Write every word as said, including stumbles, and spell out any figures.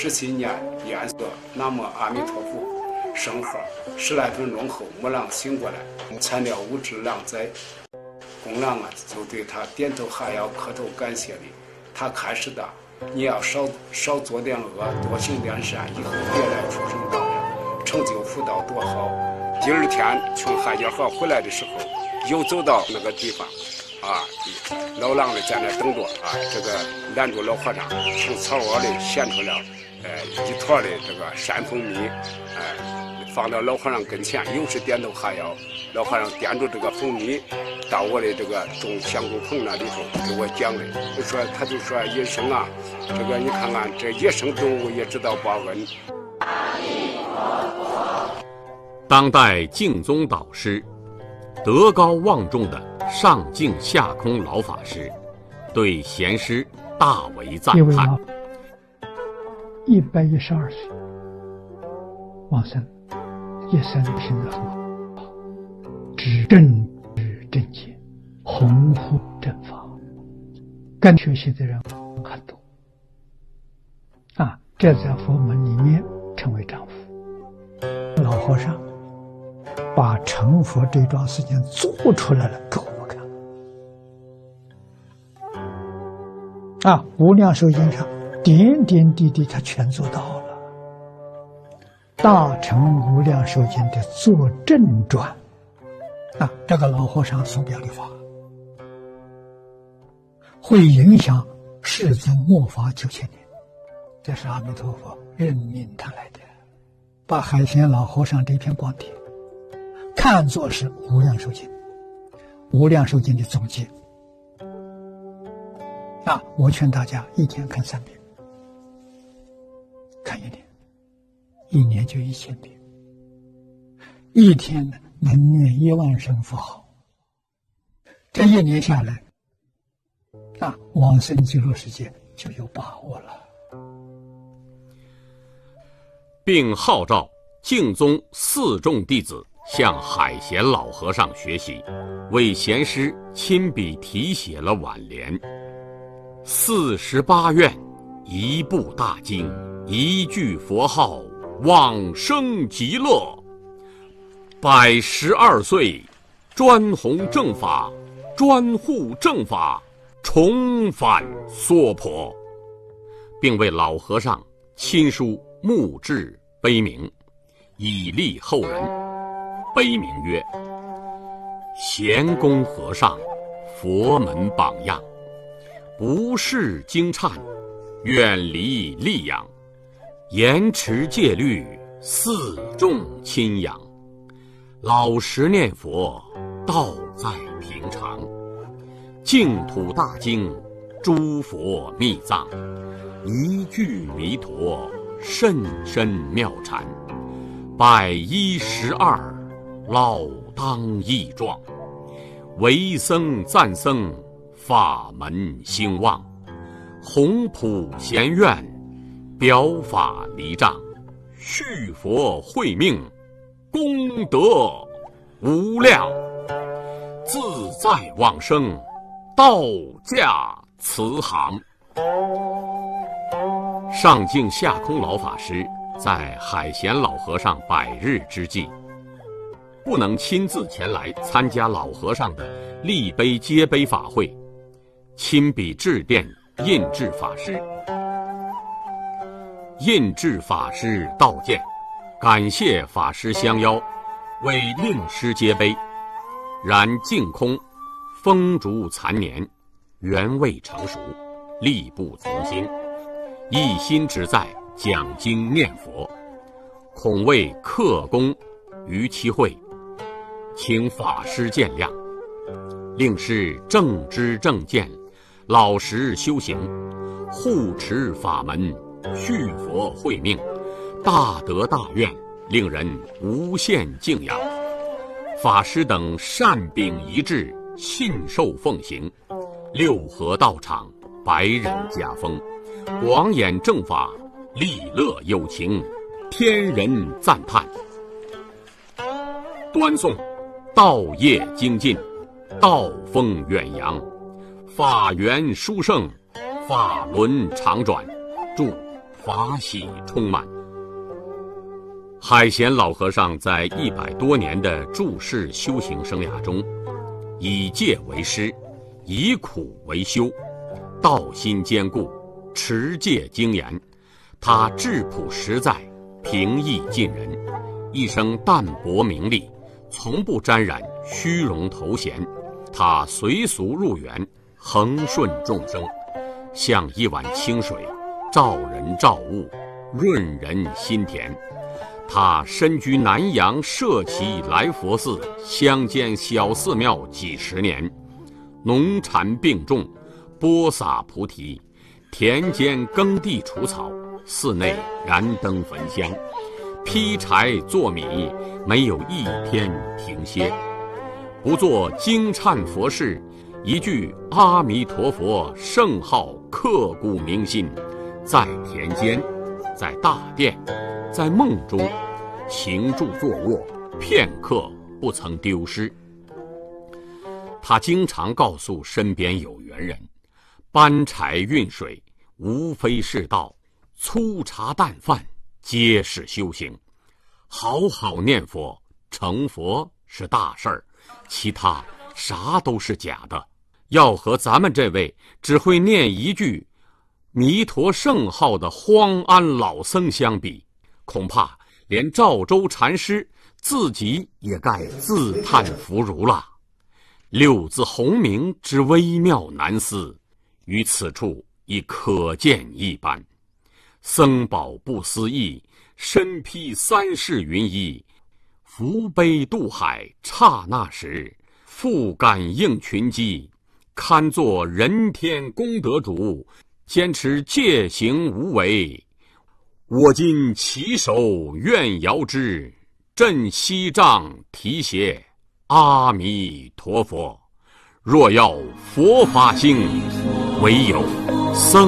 十七年颜色，南无阿弥陀佛。生号十来分钟后，母狼醒过来，材料物质狼灾。公狼啊，就对他点头哈腰，磕头感谢礼。他开始的，你要少少做点恶，多行点善，以后别来出生道人，成就福道多好。第二天从海家河回来的时候，又走到那个地方，啊，老狼呢在那等着啊，这个拦住老和尚，从草窝里衔出了，呃，一坨的这个山蜂蜜，哎、呃，放到老和尚跟前，又是点头哈腰。老和尚掂着这个蜂蜜，到我的这个种香菇棚那里头给我讲的，就说他就说野生啊，这个你看看这野生动物也知道报恩。 当代净宗导师、德高望重的上净下空老法师，对贤师大为赞叹。 一百一十二岁往生，一生行得很好。知正知正见，弘护正法，跟学习的人很多啊，这在佛门里面称为丈夫。老和尚把成佛这桩事情做出来了给我们看啊，无量寿经上点点滴滴他全做到了。大乘无量寿经的作证传啊，这个老和尚所表的法，会影响世尊末法九千年。这是阿弥陀佛任命他来的，把海贤老和尚这篇光碟看作是无量寿经，无量寿经的总结。啊，我劝大家一天看三遍，看一年，一年就一千遍，一天呢能念一万声佛号，这一年下来，啊，往生极乐世界就有把握了。 并号召净宗四众弟子向海贤老和尚学习，为贤师亲笔题写了挽联：四十八愿，一部大经，一句佛号，往生极乐。百十二岁，专弘正法，专护正法，重返娑婆，并为老和尚亲书墓志碑铭，以利后人。碑铭曰：贤公和尚，佛门榜样，不识经忏，远离戾养，严持戒律，四众亲仰，老实念佛，道在平常，净土大经，诸佛密藏，一句弥陀，甚深妙禅，百一十二，老当益壮，为僧赞僧，法门兴旺，弘普贤愿，表法离障，续佛慧命，功德无量，自在往生，道驾慈航。上净下空老法师在海贤老和尚百日之际，不能亲自前来参加老和尚的立碑接碑法会，亲笔致电印制法师。印制法师道见，感谢法师相邀，为令师接碑。然净空风烛残年，原未成熟，力不从心，一心只在讲经念佛，恐为克功于其会，请法师见谅。令师正知正见，老实修行，护持法门，续佛慧命，大德大愿，令人无限敬仰。法师等善秉一致，信受奉行，六合道场，百人家风，广演正法，利乐有情，天人赞叹。端诵道业精进，道风远扬，法源殊胜，法轮常转，祝法喜充满。海贤老和尚在一百多年的住世修行生涯中，以戒为师，以苦为修，道心坚固，持戒精严。他质朴实在，平易近人，一生淡泊名利，从不沾染虚荣头衔。他随俗入园，恒顺众生，像一碗清水，照人照物，润人心田。他身居南阳舍旗来佛寺乡间小寺庙几十年，农禅并种，播撒菩提，田间耕地除草，寺内燃灯焚香，劈柴做米，没有一天停歇。不做惊忏佛事，一句阿弥陀佛圣号刻骨铭心，在田间，在大殿，在梦中，行住坐卧，片刻不曾丢失。他经常告诉身边有缘人，搬柴运水无非是道，粗茶淡饭皆是修行。好好念佛，成佛是大事儿，其他啥都是假的。要和咱们这位只会念一句弥陀圣号的荒安老僧相比，恐怕连赵州禅师自己也该自叹弗如了。六字洪名之微妙难思，于此处已可见一斑。僧宝不思议，身披三世云衣，扶悲渡海刹那时，复感应群机，堪作人天功德主，坚持戒行无为。我今起手愿遥之，振西杖提携阿弥陀佛。若要佛法兴，唯有僧